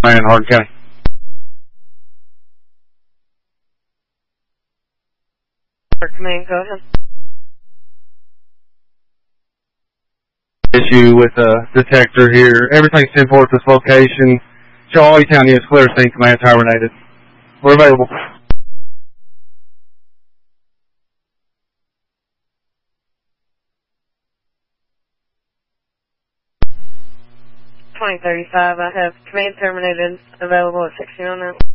in Hardin County. Command, go ahead. Issue with a detector here. Everything's 10-4 at this location. Show all E-Town units clear scene. Command terminated. We're available. 2035, I have command terminated, available at 1609.